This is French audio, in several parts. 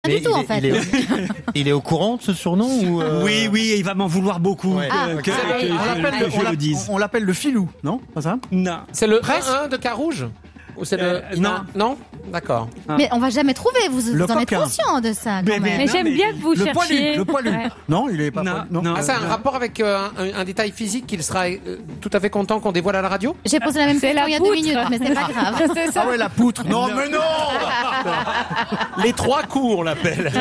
Pas du tout, en fait. Il est au courant de ce surnom ou Oui, il va m'en vouloir beaucoup que je le dise. On l'appelle le filou, non? Pas ça? Non. C'est le 1 de Carouge ou c'est non, d'accord. Mais on va jamais trouver, vous en êtes coquin. conscient de ça, quand même. Mais j'aime bien que vous cherchiez. Le poilu. Ouais. Non, il est pas poilu. Non. Ah, c'est un rapport avec un détail physique qu'il sera tout à fait content qu'on dévoile à la radio. J'ai posé la même C'est question la il y a 2 poutre. minutes, mais c'est pas grave. C'est ça. Ah ouais, la poutre. Non, mais non. Les 3 coups, on l'appelle.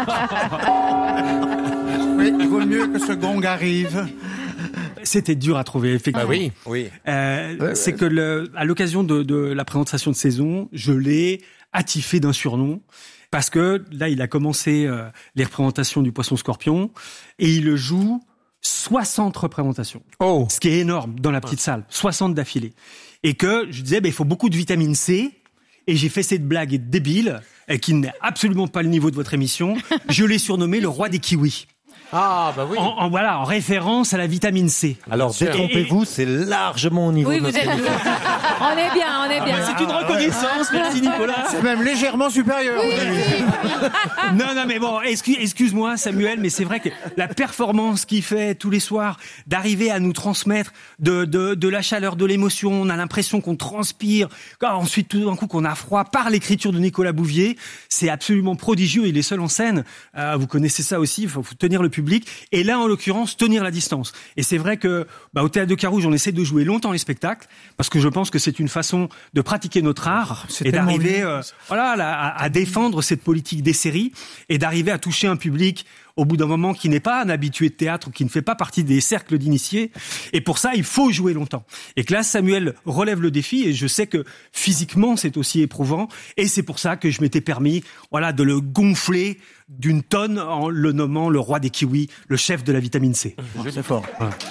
Oui, il vaut mieux que ce gong arrive. C'était dur à trouver, effectivement. Bah oui. C'est que à l'occasion de la présentation de saison, je l'ai attifé d'un surnom. Parce que là, il a commencé les représentations du Poisson Scorpion et il le joue 60 représentations. Oh. Ce qui est énorme dans la petite salle. 60 d'affilée. Et que je disais, il faut beaucoup de vitamine C. Et j'ai fait cette blague débile, qui n'est absolument pas le niveau de votre émission. Je l'ai surnommé le roi des kiwis. Ah, bah oui. En référence à la vitamine C. Alors, détrompez-vous, c'est largement au niveau Oui, de vous notre êtes. émission. On est bien. C'est une reconnaissance, merci Nicolas. C'est même légèrement supérieur. Non, mais bon, excuse-moi Samuel, mais c'est vrai que la performance qu'il fait tous les soirs, d'arriver à nous transmettre de la chaleur, de l'émotion, on a l'impression qu'on transpire, ensuite tout d'un coup qu'on a froid par l'écriture de Nicolas Bouvier, c'est absolument prodigieux, il est seul en scène, vous connaissez ça aussi, il faut tenir le public, et là en l'occurrence tenir la distance. Et c'est vrai que au Théâtre de Carouge, on essaie de jouer longtemps les spectacles, parce que je pense que c'est une façon de pratiquer notre art, et d'arriver à défendre cette politique des séries, et d'arriver à toucher un public au bout d'un moment qui n'est pas un habitué de théâtre ou qui ne fait pas partie des cercles d'initiés. Et pour ça, il faut jouer longtemps. Et que là, Samuel relève le défi et je sais que physiquement, c'est aussi éprouvant. Et c'est pour ça que je m'étais permis, de le gonfler d'une tonne en le nommant le roi des kiwis, le chef de la vitamine C. C'est fort.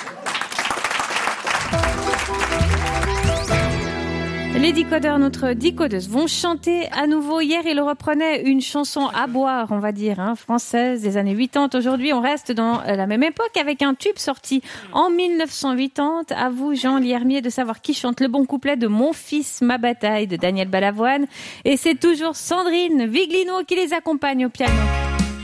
Les décodeurs, notre décodeuse, vont chanter à nouveau. Hier, ils reprenaient une chanson à boire, on va dire, française des années 80. Aujourd'hui, on reste dans la même époque avec un tube sorti en 1980. À vous, Jean Liermier, de savoir qui chante le bon couplet de Mon fils, ma bataille de Daniel Balavoine. Et c'est toujours Sandrine Viglino qui les accompagne au piano.